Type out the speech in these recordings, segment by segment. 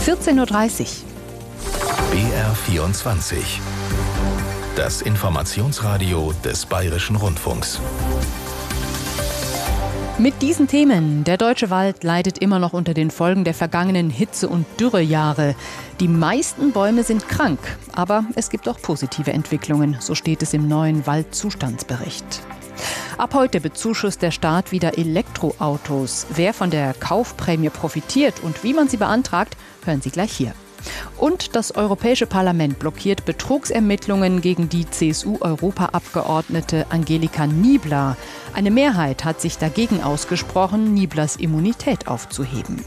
14:30 Uhr. BR24. Das Informationsradio des Bayerischen Rundfunks. Mit diesen Themen. Der deutsche Wald leidet immer noch unter den Folgen der vergangenen Hitze- und Dürrejahre. Die meisten Bäume sind krank, aber es gibt auch positive Entwicklungen, so steht es im neuen Waldzustandsbericht. Ab heute bezuschusst der Staat wieder Elektroautos. Wer von der Kaufprämie profitiert und wie man sie beantragt, hören Sie gleich hier. Und das Europäische Parlament blockiert Betrugsermittlungen gegen die CSU-Europaabgeordnete Angelika Niebler. Eine Mehrheit hat sich dagegen ausgesprochen, Nieblers Immunität aufzuheben.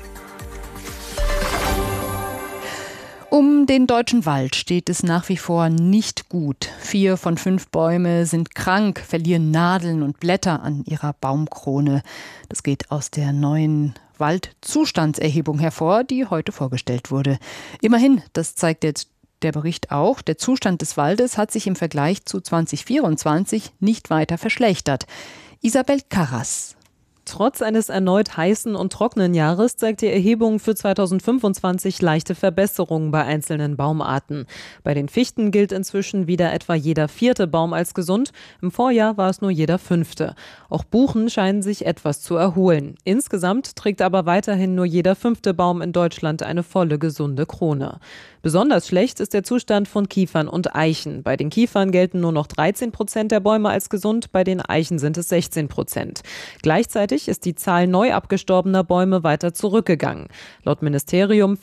Um den deutschen Wald steht es nach wie vor nicht gut. 4 von 5 Bäume sind krank, verlieren Nadeln und Blätter an ihrer Baumkrone. Das geht aus der neuen Waldzustandserhebung hervor, die heute vorgestellt wurde. Immerhin, das zeigt jetzt der Bericht auch, der Zustand des Waldes hat sich im Vergleich zu 2024 nicht weiter verschlechtert. Isabel Karras. Trotz eines erneut heißen und trockenen Jahres zeigt die Erhebung für 2025 leichte Verbesserungen bei einzelnen Baumarten. Bei den Fichten gilt inzwischen wieder etwa jeder 4. Baum als gesund. Im Vorjahr war es nur jeder 5. Auch Buchen scheinen sich etwas zu erholen. Insgesamt trägt aber weiterhin nur jeder 5. Baum in Deutschland eine volle gesunde Krone. Besonders schlecht ist der Zustand von Kiefern und Eichen. Bei den Kiefern gelten nur noch 13% der Bäume als gesund, bei den Eichen sind es 16%. Gleichzeitig ist die Zahl neu abgestorbener Bäume weiter zurückgegangen. Laut Ministerium